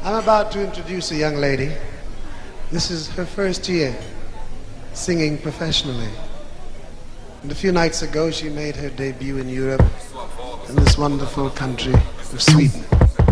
I'm about to introduce a young lady. This is her first year singing professionally. And a few nights ago, she made her debut in Europe, in this wonderful country of Sweden.